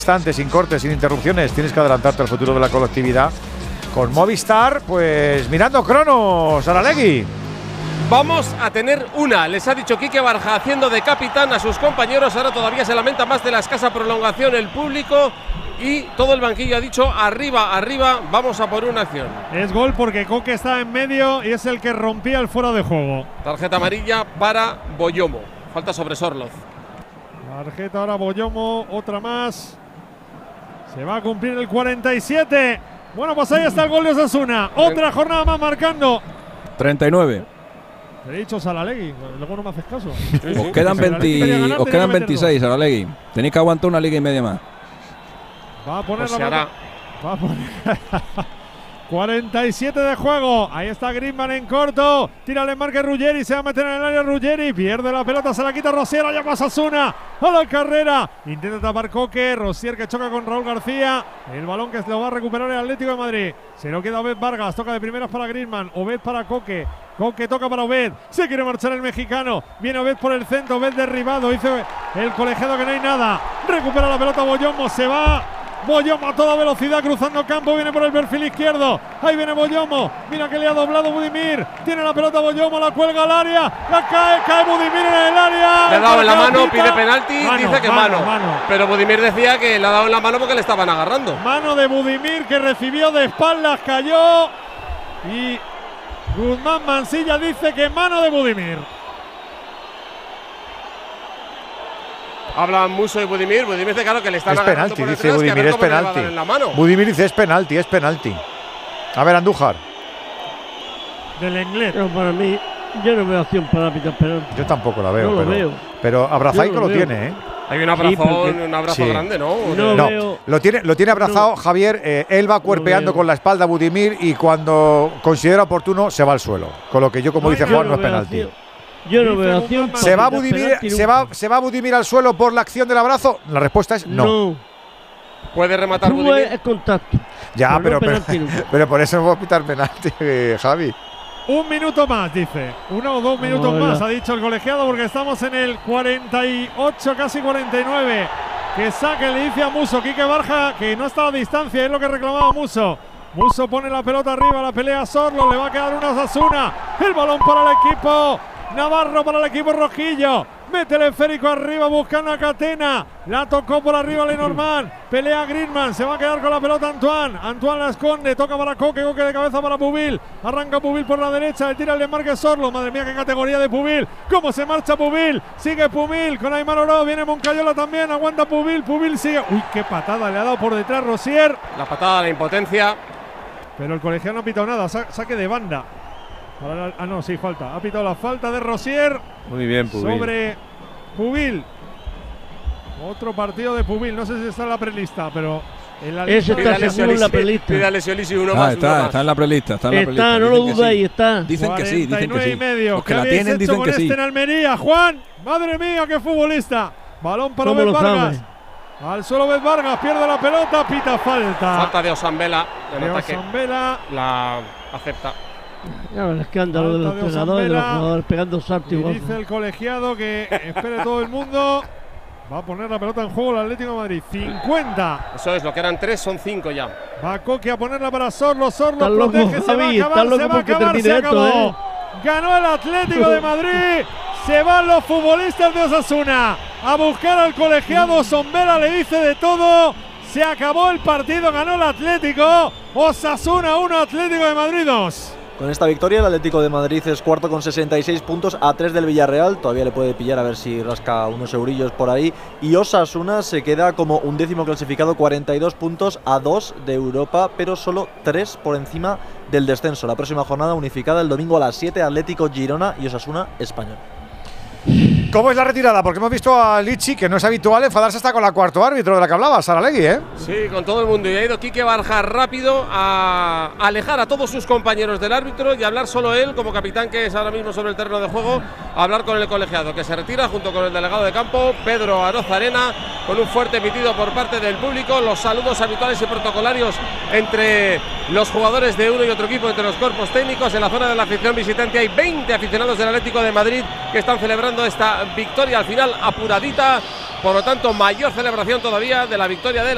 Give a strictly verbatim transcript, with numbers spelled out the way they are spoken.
Instantes, sin cortes, sin interrupciones, tienes que adelantarte al futuro de la colectividad con Movistar, pues mirando cronos, Saralegui. Vamos a tener una, les ha dicho Quique Barja haciendo de capitán a sus compañeros. Ahora todavía se lamenta más de la escasa prolongación el público y todo el banquillo ha dicho arriba, arriba, vamos a por una acción. Es gol porque Coque está en medio y es el que rompía el fuera de juego. Tarjeta amarilla para Boyomo, falta sobre Sorloz. Tarjeta ahora Boyomo, otra más. Se va a cumplir el cuarenta y siete. Bueno, pues ahí está el gol de Osasuna. Otra jornada más marcando. treinta y nueve. Te he dicho Saralegui, luego no me haces caso. Sí, sí. Os quedan, veinte, ganar, os quedan veintiséis, Saralegui. Tenéis que aguantar una liga y media más. Va a poner pues la hará. Va a poner cuarenta y siete de juego. Ahí está Griezmann en corto. Tira el marque Ruggeri. Se va a meter en el área Ruggeri. Pierde la pelota. Se la quita Rosier. Allá pasa Osasuna. A la carrera. Intenta tapar Coque. Rosier que choca con Raúl García. El balón que lo va a recuperar el Atlético de Madrid. Se lo queda Obed Vargas. Toca de primeras para Griezmann. Obed para Coque. Coque toca para Obed. Se quiere marchar el mexicano. Viene Obed por el centro. Obed derribado. Dice el colegiado que no hay nada. Recupera la pelota Boyomo. Se va. Boyomo a toda velocidad cruzando el campo, viene por el perfil izquierdo, ahí viene Boyomo, mira que le ha doblado Budimir, tiene la pelota Boyomo, la cuelga al área, la cae, cae Budimir en el área. Le ha dado en la mano, pita. pide penalti, mano, dice que mano, mano, mano. Pero Budimir decía que le ha dado en la mano porque le estaban agarrando. Mano de Budimir que recibió de espaldas, cayó y Guzmán Mansilla dice que mano de Budimir. Habla Musso y Budimir. Budimir dice claro que le están es agarrando penalti, por dice detrás, Budimir, es penalti. Budimir dice es penalti, es penalti. A ver, Andújar. Del inglés. Pero para mí, yo no veo acción para pitar penalti. Yo tampoco la veo. No lo pero, veo. pero Abrazaico lo lo, veo. tiene, ¿eh? Hay un abrazo, Sí, un abrazo sí. grande, ¿no? No, No, veo. lo tiene, lo tiene abrazado No. Javier. Eh, él va cuerpeando veo. con la espalda a Budimir y cuando considera oportuno se va al suelo. Con lo que yo, como No, dice yo Juan, no no es veo penalti. acción. Yo no Dice veo Guzmán acción. Mansilla. ¿Se va, para pitar Budimir, penalti se, va, nunca. ¿Se va Budimir al suelo por la acción del abrazo? La respuesta es no. No. Puede rematar Fútbol Budimir. es contacto. Ya, Pero pero, no pero, penalti nunca. pero por eso no voy a pitar penalti, eh, Javi. Un minuto más, dice. Uno o dos minutos Hola. más, ha dicho el colegiado, porque estamos en el cuarenta y ocho, casi cuarenta y nueve. Que saque, le dice a Musso, Quique Barja, que no está a distancia, es lo que reclamaba Musso. Musso pone la pelota arriba, la pelea Sorlo, le va a quedar una Osasuna. El balón para el equipo Navarro, para el equipo rojillo. Mete el esférico arriba buscando a Catena. La tocó por arriba Lenormand. Pelea Griezmann. Se va a quedar con la pelota Antoine. Antoine la esconde. Toca para Coque. Coque de cabeza para Pubil. Arranca Pubil por la derecha. Le tira el desmarque Sorlo. Madre mía, qué categoría de Pubil. Cómo se marcha Pubil. Sigue Pubil con Aymar Oro. Viene Moncayola también. Aguanta Pubil. Pubil sigue. Uy, qué patada le ha dado por detrás Rosier. La patada, la impotencia. Pero el colegiado no ha pitado nada. Sa saque de banda. Para, ah, no, sí, falta. Ha pitado la falta de Rosier. Muy bien, Pubil. Sobre Pubil. Otro partido de Pubil. No sé si está en la prelista, pero en la Ese lista está seguro en la prelista. Pide a Lesionisi uno Ah, más, uno está, más. está en la prelista. Está, en la prelista. Está, no lo Dicen que dudéis, sí. está. Dicen que sí, dicen que cuarenta y nueve sí. y medio. Los que ¿Qué la habéis tienen hecho dicen con que este sí. en Almería? Juan, madre mía, qué futbolista. Balón para ¿Cómo Obed lo Vargas. sabe? Al suelo Obed Vargas, pierde la pelota, pita falta. Falta de Osambela en de ataque. Osambela. La acepta. Ya, el escándalo de los Falta de entrenadores, de los Osambela. jugadores pegando saltos Y igual. dice el colegiado que espere todo el mundo. Va a poner la pelota en juego el Atlético de Madrid. cincuenta. Eso es, lo que eran tres son cinco ya. Va Coque a ponerla para Sorlo. Sorlo Estás loco, protege, se va a Javi, acabar, estás loco se va a porque acabar, se termine esto, acabó. ¿eh? Ganó el Atlético de Madrid. Se van los futbolistas de Osasuna a buscar al colegiado. Sombera le dice de todo. Se acabó el partido, ganó el Atlético. Osasuna uno, Atlético de Madrid dos. Con esta victoria el Atlético de Madrid es cuarto con sesenta y seis puntos a tres del Villarreal. Todavía le puede pillar a ver si rasca unos eurillos por ahí. Y Osasuna se queda como undécimo clasificado, cuarenta y dos puntos a dos de Europa, pero solo tres por encima del descenso. La próxima jornada unificada el domingo a las siete, Atlético Girona y Osasuna Español. ¿Cómo es la retirada? Porque hemos visto a Lichi, que no es habitual, enfadarse hasta con la cuarto árbitro de la que hablaba, Saralegui, ¿eh? Sí, con todo el mundo. Y ha ido Quique Barja rápido a alejar a todos sus compañeros del árbitro y hablar solo él, como capitán que es ahora mismo sobre el terreno de juego, a hablar con el colegiado, que se retira junto con el delegado de campo, Pedro Arozarena, con un fuerte pitido por parte del público, los saludos habituales y protocolarios entre los jugadores de uno y otro equipo, entre los cuerpos técnicos. En la zona de la afición visitante hay veinte aficionados del Atlético de Madrid que están celebrando esta victoria al final apuradita, por lo tanto mayor celebración todavía de la victoria de la